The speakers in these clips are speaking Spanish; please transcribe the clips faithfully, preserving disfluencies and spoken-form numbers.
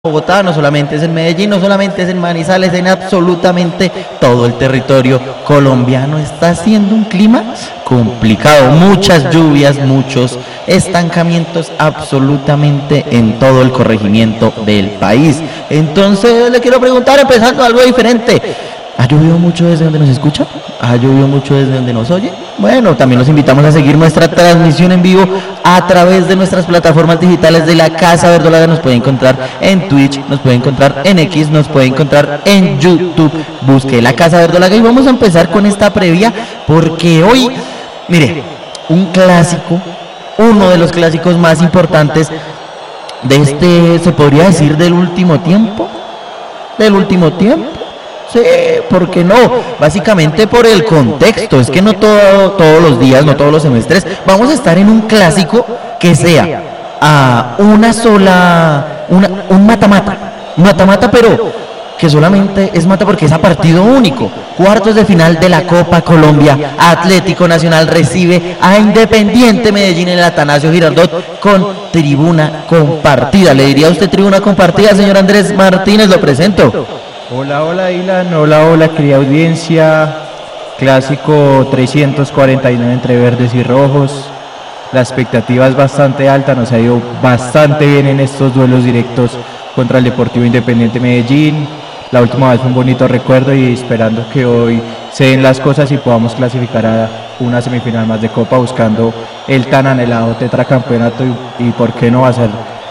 Bogotá, no solamente es en Medellín, no solamente es en Manizales, en absolutamente todo el territorio colombiano está haciendo un clima complicado, muchas lluvias, muchos estancamientos absolutamente en todo el corregimiento del país. Entonces le quiero preguntar, empezando algo diferente, ¿ha llovido mucho desde donde nos escucha? ¿Ha llovido mucho desde donde nos oye? Bueno, también los invitamos a seguir nuestra transmisión en vivo a través de nuestras plataformas digitales de la Casa Verdolaga. Nos puede encontrar en Twitch, nos puede encontrar en X, nos puede encontrar en YouTube. Busque la Casa Verdolaga y vamos a empezar con esta previa porque hoy, mire, un clásico, uno de los clásicos más importantes de este, se podría decir, del último tiempo, del último tiempo. Sí, ¿por qué no? Básicamente por el contexto, es que no todo, todos los días, no todos los semestres, vamos a estar en un clásico que sea a una sola, una, un mata-mata, mata-mata, pero que solamente es mata porque es a partido único. Cuartos de final de la Copa Colombia, Atlético Nacional recibe a Independiente Medellín en el Atanasio Girardot con tribuna compartida. ¿Le diría a usted tribuna compartida, señor Andrés Martínez? Lo presento. Hola, hola Dylan, hola, hola querida audiencia, clásico trescientos cuarenta y nueve entre verdes y rojos, la expectativa es bastante alta, nos ha ido bastante bien en estos duelos directos contra el Deportivo Independiente Medellín, la última vez fue un bonito recuerdo y esperando que hoy se den las cosas y podamos clasificar a una semifinal más de Copa buscando el tan anhelado tetracampeonato y, y por qué no va a ser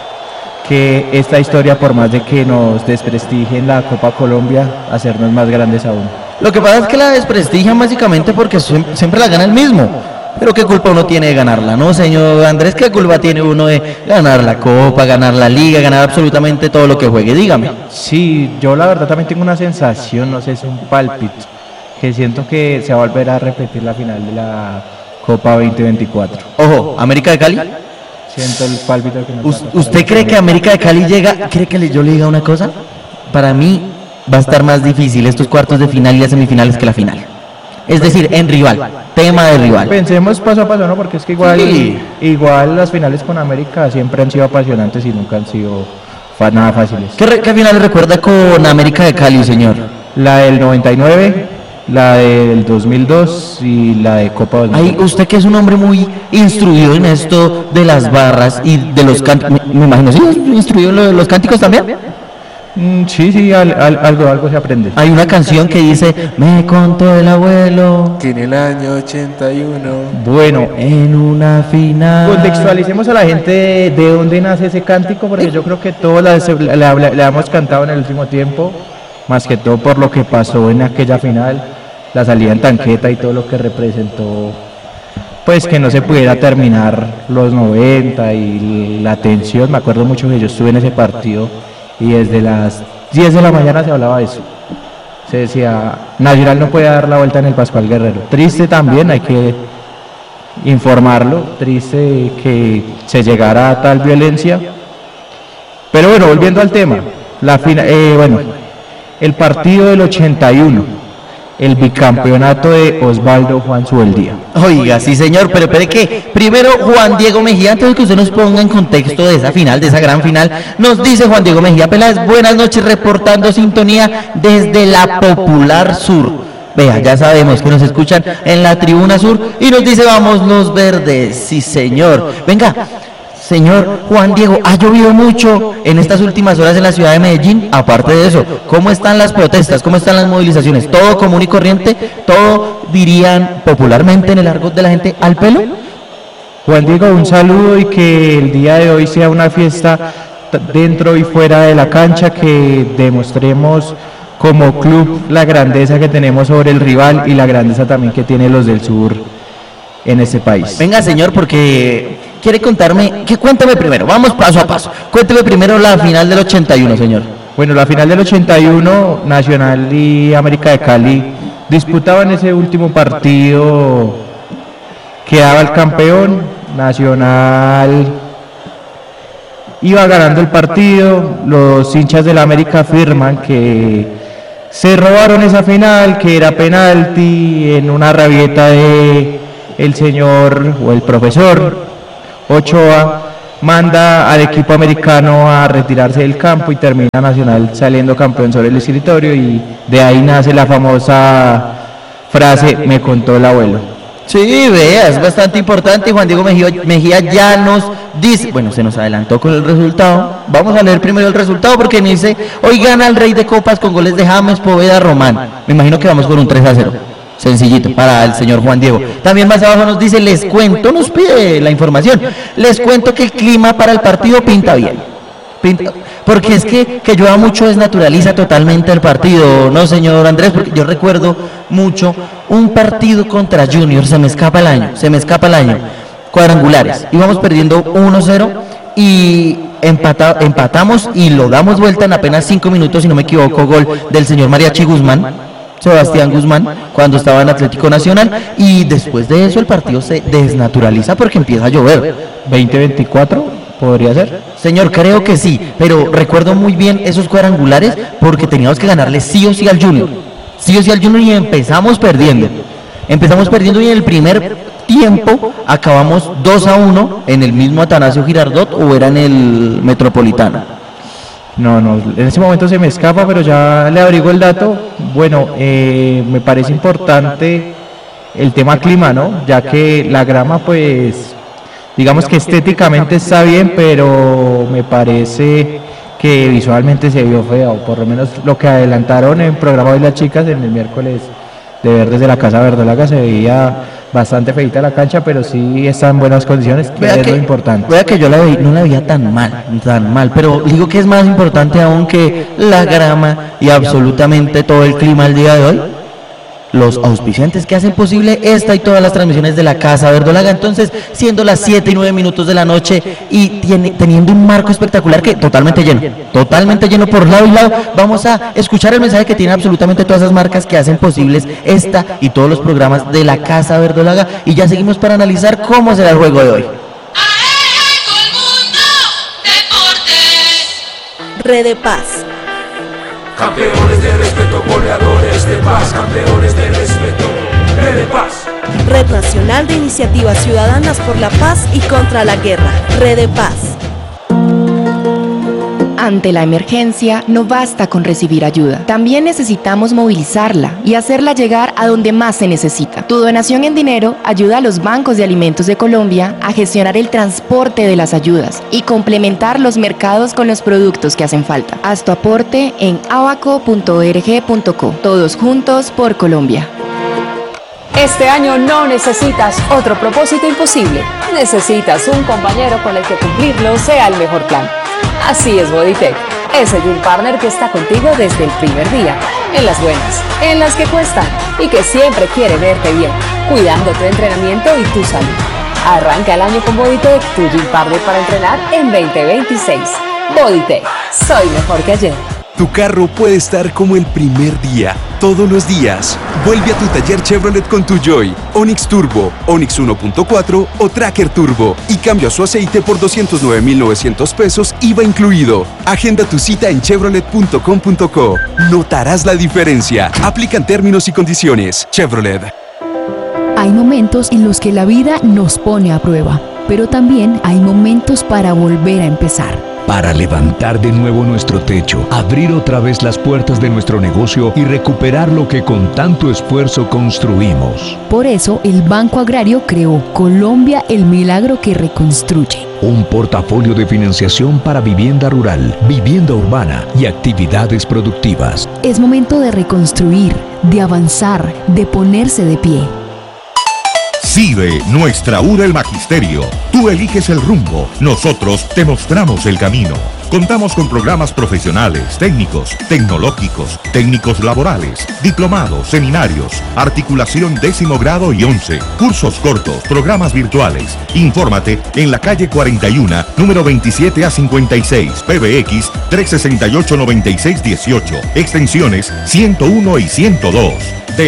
que esta historia, por más de que nos desprestigien la Copa Colombia, hacernos más grandes aún. Lo que pasa es que la desprestigian básicamente porque siempre la gana el mismo. Pero qué culpa uno tiene de ganarla, ¿no, señor Andrés? ¿Qué culpa tiene uno de ganar la Copa, ganar la Liga, ganar absolutamente todo lo que juegue? Dígame. Sí, yo la verdad también tengo una sensación, no sé, es un pálpito, que siento que se va a volver a repetir la final de la Copa veinte veinticuatro. Ojo, ¿América de Cali? Siento el pálpito que nos ¿Usted cree que América de Cali llega? ¿Cree que yo le diga una cosa? Para mí va a estar más difícil estos cuartos de final y las semifinales que la final. Es decir, en rival, tema de rival. Pensemos paso a paso, ¿no? Porque es que igual, sí. igual las finales con América siempre han sido apasionantes y nunca han sido nada fáciles. ¿Qué, qué final recuerda con América de Cali, señor? La del noventa y nueve, la del dos mil dos y la de Copa dos mil dos. Ay, usted que es un hombre muy instruido en esto de las barras y de los cánticos, me, me imagino, ¿sí? ¿Instruido en lo de los cánticos también? Mm, sí, sí, al, al, algo, algo se aprende. Hay una canción que dice, me contó el abuelo que en el año ochenta y uno, bueno, en una final. Contextualicemos a la gente de, de dónde nace ese cántico, porque yo creo que todos la, la, la, la hemos cantado en el último tiempo, más que todo por lo que pasó en aquella final, la salida en tanqueta y todo lo que representó, pues que no se pudiera terminar los noventa y la tensión. Me acuerdo mucho que yo estuve en ese partido y desde las diez de la mañana se hablaba de eso. Se decía, Nacional no puede dar la vuelta en el Pascual Guerrero. Triste también, hay que informarlo, triste que se llegara a tal violencia. Pero bueno, volviendo al tema, la fina, eh, bueno, el partido del ochenta y uno, el bicampeonato de Osvaldo Juan Subeldía. Oiga, sí señor, pero espere que primero Juan Diego Mejía, antes de que usted nos ponga en contexto de esa final, de esa gran final, nos dice Juan Diego Mejía Peláez, buenas noches, reportando sintonía desde la Popular Sur. Vea, ya sabemos que nos escuchan en la Tribuna Sur y nos dice vamos los verdes, sí señor. Venga, señor Juan Diego, ¿ha llovido mucho en estas últimas horas en la ciudad de Medellín? Aparte de eso, ¿cómo están las protestas? ¿Cómo están las movilizaciones? ¿Todo común y corriente? ¿Todo, dirían popularmente en el argot de la gente, al pelo? Juan Diego, un saludo y que el día de hoy sea una fiesta dentro y fuera de la cancha, que demostremos como club la grandeza que tenemos sobre el rival y la grandeza también que tienen los del sur en este país. Venga, señor, porque quiere contarme, que cuéntame primero, vamos paso a paso. Cuénteme primero la final del ochenta y uno, señor. Bueno, la final del ochenta y uno, Nacional y América de Cali disputaban ese último partido, quedaba el campeón, Nacional iba ganando el partido, los hinchas de la América afirman que se robaron esa final, que era penalti, en una rabieta de el señor o el profesor Ochoa manda al equipo americano a retirarse del campo y termina Nacional saliendo campeón sobre el escritorio, y de ahí nace la famosa frase, me contó el abuelo. Sí, vea, es bastante importante. Juan Diego Mejía, Mejía ya nos dice, bueno, se nos adelantó con el resultado. Vamos a leer primero el resultado porque me dice, hoy gana el Rey de Copas con goles de James, Poveda, Román. Me imagino que vamos con un tres a cero. Sencillito, para el señor Juan Diego. También más abajo nos dice, les cuento, nos pide la información, les cuento que el clima para el partido pinta bien. Pinta, porque es que que llueva mucho desnaturaliza totalmente el partido, ¿no, señor Andrés? Porque yo recuerdo mucho un partido contra Junior, se me escapa el año, se me escapa el año, cuadrangulares, íbamos perdiendo uno cero y empata, empatamos y lo damos vuelta en apenas cinco minutos, si no me equivoco, gol del señor Mariachi Guzmán, Sebastián Guzmán, cuando estaba en Atlético Nacional, y después de eso el partido se desnaturaliza porque empieza a llover. ¿veinte veinticuatro podría ser? Señor, creo que sí, pero recuerdo muy bien esos cuadrangulares porque teníamos que ganarle sí o sí al Junior, sí o sí al Junior, y empezamos perdiendo, empezamos perdiendo y en el primer tiempo acabamos dos a uno en el mismo Atanasio Girardot, o era en el Metropolitano. No, no, en ese momento se me escapa, pero ya le abrigo el dato. Bueno, eh, me parece importante el tema clima, ¿no? Ya que la grama, pues, digamos que estéticamente está bien, pero me parece que visualmente se vio feo, por lo menos lo que adelantaron en programa de las chicas en el miércoles de Verdes de la Casa Verdolaga, se veía bastante feita la cancha, pero sí está en buenas condiciones, que vea es que, lo importante. Vea que yo la vi, no la veía tan mal, tan mal, pero digo que es más importante aún que la grama y absolutamente todo el clima el día de hoy, los auspiciantes que hacen posible esta y todas las transmisiones de la Casa Verdolaga. Entonces, siendo las siete y nueve minutos de la noche y tiene, teniendo un marco espectacular que totalmente lleno, totalmente lleno por lado y lado, vamos a escuchar el mensaje que tienen absolutamente todas esas marcas que hacen posibles esta y todos los programas de la Casa Verdolaga, y ya seguimos para analizar cómo será el juego de hoy. Red de Paz. Campeones de respeto, goleadores de paz, campeones de respeto, Red de Paz. Red Nacional de Iniciativas Ciudadanas por la Paz y contra la Guerra, Red de Paz. Ante la emergencia, no basta con recibir ayuda. También necesitamos movilizarla y hacerla llegar a donde más se necesita. Tu donación en dinero ayuda a los bancos de alimentos de Colombia a gestionar el transporte de las ayudas y complementar los mercados con los productos que hacen falta. Haz tu aporte en abaco punto org punto co. Todos juntos por Colombia. Este año no necesitas otro propósito imposible. Necesitas un compañero con el que cumplirlo sea el mejor plan. Así es Bodytech, ese gym partner que está contigo desde el primer día, en las buenas, en las que cuestan y que siempre quiere verte bien, cuidando tu entrenamiento y tu salud. Arranca el año con Bodytech, tu gym partner para entrenar en veinte veintiséis. Bodytech, soy mejor que ayer. Tu carro puede estar como el primer día, todos los días. Vuelve a tu taller Chevrolet con tu Joy, Onix Turbo, Onix uno punto cuatro o Tracker Turbo y cambia su aceite por doscientos nueve mil novecientos pesos, I V A incluido. Agenda tu cita en chevrolet punto com punto co. Notarás la diferencia. Aplican términos y condiciones. Chevrolet. Hay momentos en los que la vida nos pone a prueba, pero también hay momentos para volver a empezar. Para levantar de nuevo nuestro techo, abrir otra vez las puertas de nuestro negocio y recuperar lo que con tanto esfuerzo construimos. Por eso, el Banco Agrario creó Colombia, el milagro que reconstruye. Un portafolio de financiación para vivienda rural, vivienda urbana y actividades productivas. Es momento de reconstruir, de avanzar, de ponerse de pie. CIDE, nuestra U D el Magisterio. Tú eliges el rumbo, nosotros te mostramos el camino. Contamos con programas profesionales, técnicos, tecnológicos, técnicos laborales, diplomados, seminarios, articulación décimo grado y once, cursos cortos, programas virtuales. Infórmate en la calle cuarenta y uno, número veintisiete a cincuenta y seis, P B X trescientos sesenta y ocho, noventa y seis dieciocho, extensiones ciento uno y ciento dos.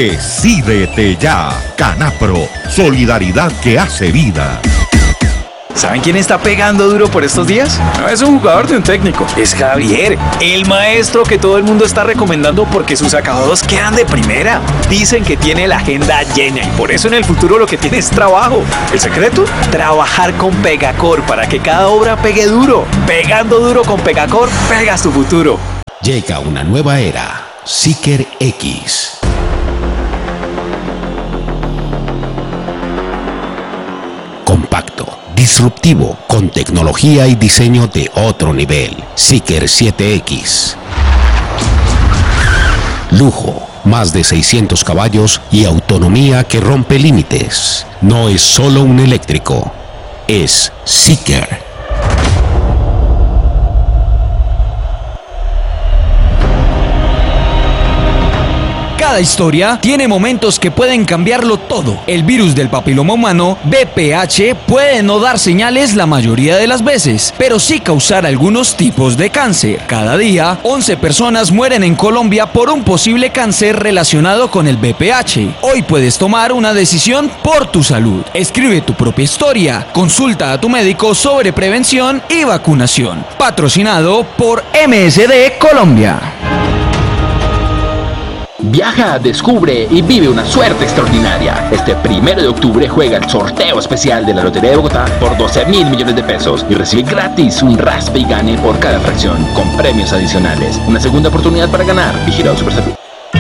Decídete ya, Canapro, solidaridad que hace vida. ¿Saben quién está pegando duro por estos días? No es un jugador de un técnico, es Javier, el maestro que todo el mundo está recomendando porque sus acabados quedan de primera. Dicen que tiene la agenda llena y por eso en el futuro lo que tiene es trabajo. ¿El secreto? Trabajar con Pegacor para que cada obra pegue duro. Pegando duro con Pegacor, pegas tu futuro. Llega una nueva era, Seeker X. Compacto, disruptivo, con tecnología y diseño de otro nivel. Seeker siete X. Lujo, más de seiscientos caballos y autonomía que rompe límites. No es solo un eléctrico, es Seeker. Cada historia tiene momentos que pueden cambiarlo todo. El virus del papiloma humano, V P H, puede no dar señales la mayoría de las veces, pero sí causar algunos tipos de cáncer. Cada día, once personas mueren en Colombia por un posible cáncer relacionado con el V P H. Hoy puedes tomar una decisión por tu salud. Escribe tu propia historia. Consulta a tu médico sobre prevención y vacunación. Patrocinado por M S D Colombia. Viaja, descubre y vive una suerte extraordinaria. Este primero de octubre juega el sorteo especial de la Lotería de Bogotá por doce mil millones de pesos y recibe gratis un raspe y gane por cada fracción, con premios adicionales. Una segunda oportunidad para ganar. Vigilado Supersalud.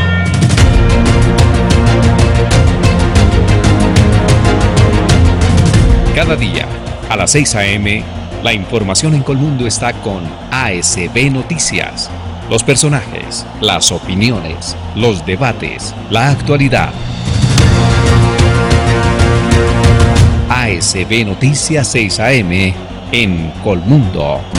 Cada día, a las seis a eme, la información en Colmundo está con A S B Noticias. Los personajes, las opiniones, los debates, la actualidad. A S B Noticias seis a eme en Colmundo.